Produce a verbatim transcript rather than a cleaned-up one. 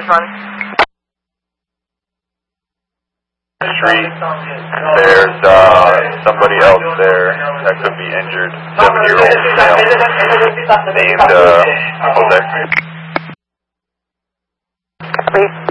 one. Street. There's uh, somebody else there that could be injured. Seven-year-old male named uh, Jose. Please.